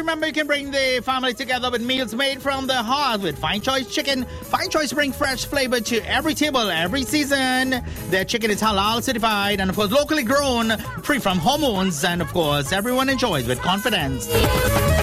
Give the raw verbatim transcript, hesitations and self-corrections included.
remember you can bring the family together with meals made from the heart with Fine Choice Chicken. Fine Choice bring fresh flavor to every table, every season. Their chicken is halal certified and, of course, locally grown, free from hormones, and, of course, everyone enjoys with confidence.